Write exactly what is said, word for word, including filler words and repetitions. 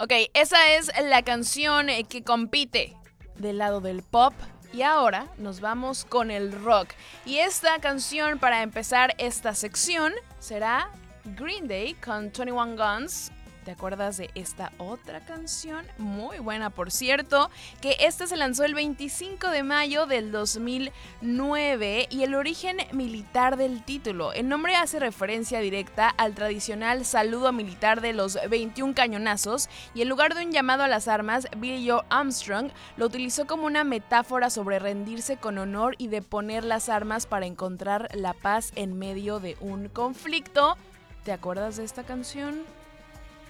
Ok, esa es la canción eh, que compite del lado del pop. Y ahora nos vamos con el rock. Y esta canción para empezar esta sección será Green Day con veintiuno Guns. ¿Te acuerdas de esta otra canción? Muy buena, por cierto, que esta se lanzó el veinticinco de mayo del dos mil nueve y el origen militar del título. El nombre hace referencia directa al tradicional saludo militar de los veintiún cañonazos y en lugar de un llamado a las armas, Billy Joe Armstrong lo utilizó como una metáfora sobre rendirse con honor y de poner las armas para encontrar la paz en medio de un conflicto. ¿Te acuerdas de esta canción?